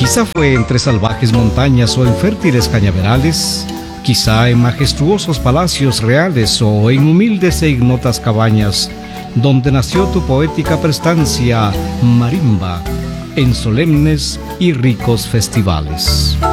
Quizá fue entre salvajes montañas o en fértiles cañaverales, quizá en majestuosos palacios reales o en humildes e ignotas cabañas, donde nació tu poética prestancia marimba, en solemnes y ricos festivales.